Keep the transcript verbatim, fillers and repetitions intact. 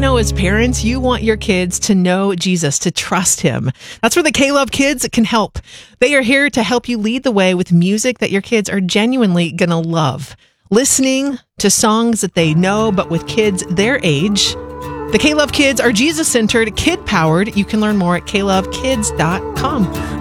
know as parents, you want your kids to know Jesus, to trust him. That's where the K-Love Kids can help. They are here to help you lead the way with music that your kids are genuinely going to love. Listening to songs that they know, but with kids their age. The K-Love Kids are Jesus-centered, kid-powered. You can learn more at k love kids dot com.